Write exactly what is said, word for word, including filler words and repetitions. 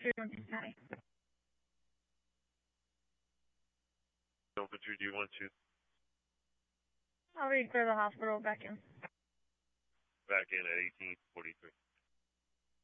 Infantry, Lincoln County. Infantry, do you want to? I'll read for the hospital back in. Back in at eighteen forty-three.